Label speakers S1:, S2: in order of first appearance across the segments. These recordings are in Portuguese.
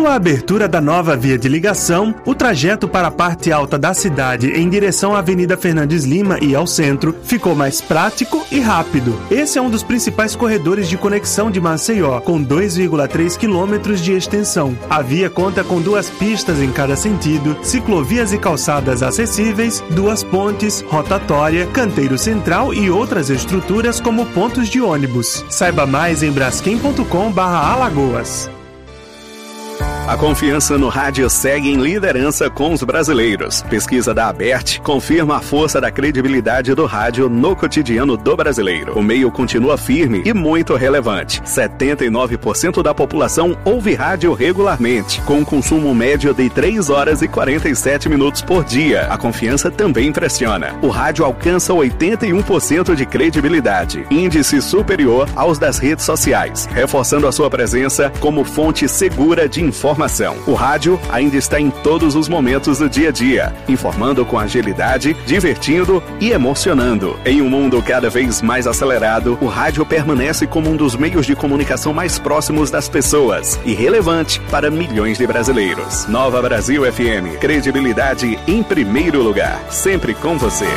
S1: a abertura da nova via de ligação, o trajeto para a parte alta da cidade em direção à Avenida Fernandes Lima e ao centro ficou mais prático e rápido. Esse é um dos principais corredores de conexão de Maceió, com 2,3 quilômetros de extensão. A via conta com 2 pistas em cada sentido, ciclovias e calçadas acessíveis, 2 pontes, rotatória, canteiro central e outras estruturas como pontos de ônibus. Saiba mais em braskem.com/Alagoas.
S2: A confiança no rádio segue em liderança com os brasileiros. Pesquisa da ABERT confirma a força da credibilidade do rádio no cotidiano do brasileiro. O meio continua firme e muito relevante. 79% da população ouve rádio regularmente, com um consumo médio de 3 horas e 47 minutos por dia. A confiança também impressiona. O rádio alcança 81% de credibilidade, índice superior aos das redes sociais, reforçando a sua presença como fonte segura de informação. O rádio ainda está em todos os momentos do dia a dia, informando com agilidade, divertindo e emocionando. Em um mundo cada vez mais acelerado, o rádio permanece como um dos meios de comunicação mais próximos das pessoas e relevante para milhões de brasileiros. Nova Brasil FM, credibilidade em primeiro lugar, sempre com você.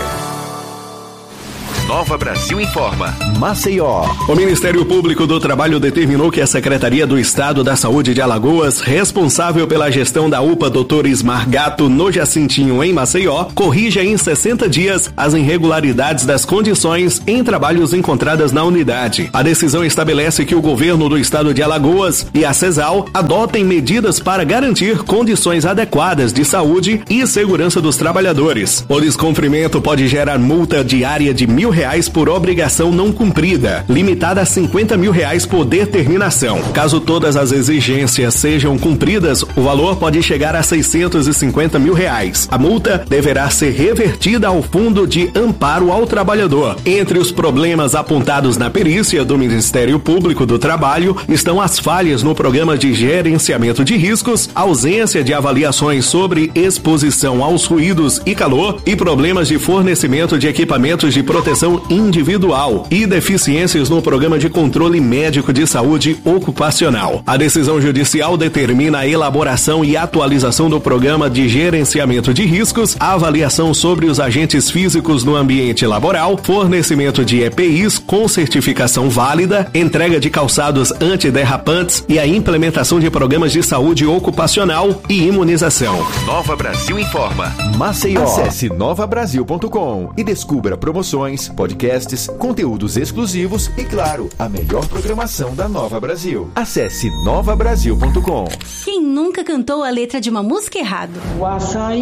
S3: Nova Brasil informa.
S2: Maceió. O Ministério Público do Trabalho determinou que a Secretaria do Estado da Saúde de Alagoas, responsável pela gestão da UPA Dr. Ismar Gato no Jacintinho, em Maceió, corrija em 60 dias as irregularidades das condições em trabalhos encontradas na unidade. A decisão estabelece que o governo do estado de Alagoas e a CESAL adotem medidas para garantir condições adequadas de saúde e segurança dos trabalhadores. O descumprimento pode gerar multa diária de R$ 1.000 por obrigação não cumprida, limitada a R$ 50.000 por determinação. Caso todas as exigências sejam cumpridas, o valor pode chegar a R$ 650.000. A multa deverá ser revertida ao Fundo de Amparo ao Trabalhador. Entre os problemas apontados na perícia do Ministério Público do Trabalho estão as falhas no programa de gerenciamento de riscos, ausência de avaliações sobre exposição aos ruídos e calor e problemas de fornecimento de equipamentos de proteção individual e deficiências no programa de controle médico de saúde ocupacional. A decisão judicial determina a elaboração e atualização do programa de gerenciamento de riscos, a avaliação sobre os agentes físicos no ambiente laboral, fornecimento de EPIs com certificação válida, entrega de calçados antiderrapantes e a implementação de programas de saúde ocupacional e imunização.
S3: Nova Brasil informa.
S4: Maceió. Acesse novabrasil.com e descubra promoções, podcasts, conteúdos exclusivos e, claro, a melhor programação da Nova Brasil. Acesse novabrasil.com.
S5: Quem nunca cantou a letra de uma música errado?
S6: O açaí